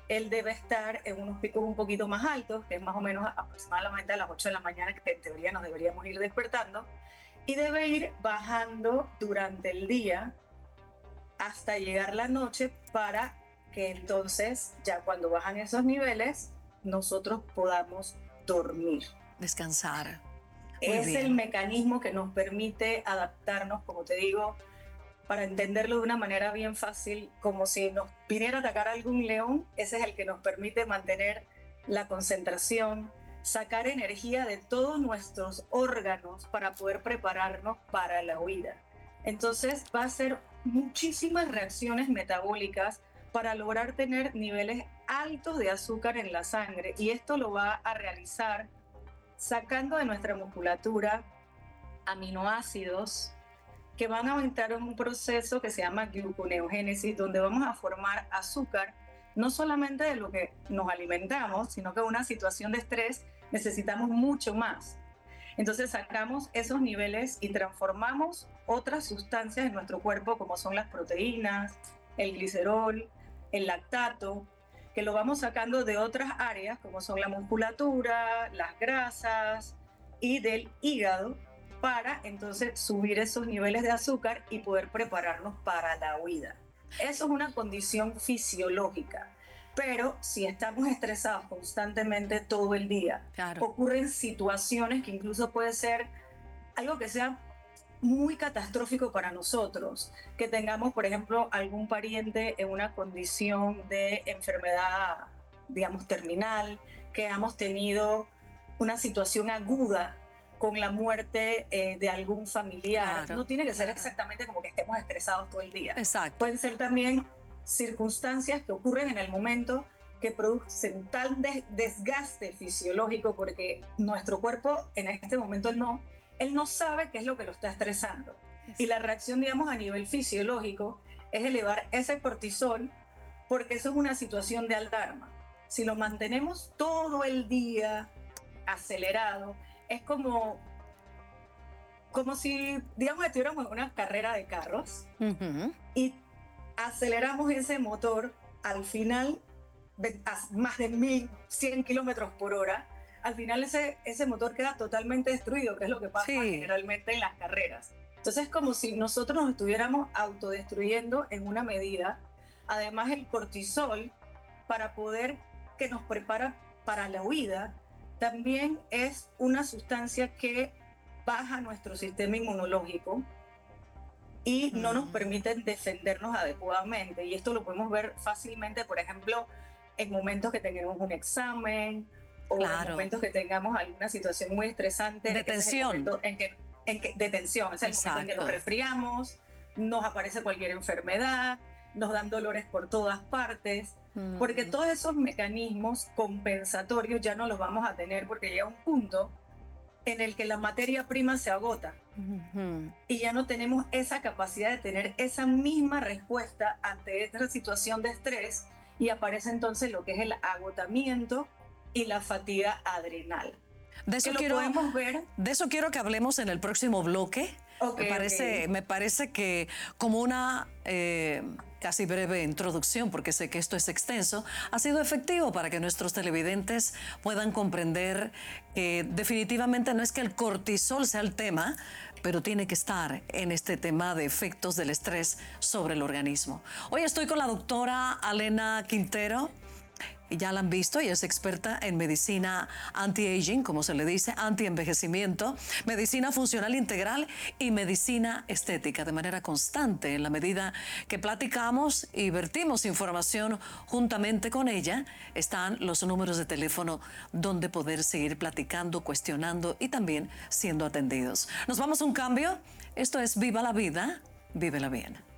él debe estar en unos picos un poquito más altos, que es más o menos aproximadamente a las 8 de la mañana, que en teoría nos deberíamos ir despertando, y debe ir bajando durante el día hasta llegar la noche para que entonces, ya cuando bajan esos niveles, nosotros podamos dormir. Descansar. Muy Es el bien. mecanismo que nos permite adaptarnos, como te digo, para entenderlo de una manera bien fácil, como si nos viniera a atacar algún león. Ese es el que nos permite mantener la concentración, sacar energía de todos nuestros órganos para poder prepararnos para la huida. Entonces va a ser muchísimas reacciones metabólicas para lograr tener niveles altos de azúcar en la sangre, y esto lo va a realizar sacando de nuestra musculatura aminoácidos que van a entrar en un proceso que se llama gluconeogénesis, donde vamos a formar azúcar, no solamente de lo que nos alimentamos, sino que en una situación de estrés necesitamos mucho más. Entonces sacamos esos niveles y transformamos otras sustancias en nuestro cuerpo, como son las proteínas, el glicerol, el lactato, que lo vamos sacando de otras áreas, como son la musculatura, las grasas y del hígado, para entonces subir esos niveles de azúcar y poder prepararnos para la huida. Eso es una condición fisiológica. Pero si estamos estresados constantemente todo el día, Claro. ocurren situaciones que incluso puede ser algo que sea muy catastrófico para nosotros, que tengamos, por ejemplo, algún pariente en una condición de enfermedad, digamos, terminal, que hemos tenido una situación aguda con la muerte de algún familiar. Claro. No tiene que ser exactamente como que estemos estresados todo el día. Exacto. Pueden ser también circunstancias que ocurren en el momento que producen tal desgaste fisiológico, porque nuestro cuerpo en este momento él no sabe qué es lo que lo está estresando. Y la reacción, digamos, a nivel fisiológico es elevar ese cortisol, porque eso es una situación de alarma. Si lo mantenemos todo el día acelerado, es como si, digamos, estuviéramos en una carrera de carros y aceleramos ese motor al final a más de 1.100 kilómetros por hora. Al final ese motor queda totalmente destruido, que es lo que pasa generalmente en las carreras. Entonces es como si nosotros nos estuviéramos autodestruyendo en una medida. Además, el cortisol, para poder, que nos prepara para la huida, también es una sustancia que baja nuestro sistema inmunológico y no nos permiten defendernos adecuadamente. Y esto lo podemos ver fácilmente, por ejemplo, en momentos que tengamos un examen o en momentos que tengamos alguna situación muy estresante. De tensión. De tensión. Es el momento en que nos resfriamos, nos aparece cualquier enfermedad, nos dan dolores por todas partes, porque todos esos mecanismos compensatorios ya no los vamos a tener, porque llega un punto en el que la materia prima se agota y ya no tenemos esa capacidad de tener esa misma respuesta ante esta situación de estrés, y aparece entonces lo que es el agotamiento y la fatiga adrenal. De eso quiero que hablemos en el próximo bloque. Me parece que como una casi breve introducción, porque sé que esto es extenso, ha sido efectivo para que nuestros televidentes puedan comprender que definitivamente no es que el cortisol sea el tema, pero tiene que estar en este tema de efectos del estrés sobre el organismo. Hoy estoy con la doctora Alena Quintero. Y ya la han visto, ella es experta en medicina anti-aging, como se le dice, anti-envejecimiento, medicina funcional integral y medicina estética, de manera constante. En la medida que platicamos y vertimos información juntamente con ella, están los números de teléfono donde poder seguir platicando, cuestionando y también siendo atendidos. Nos vamos a un cambio. Esto es Viva la Vida, vívela bien.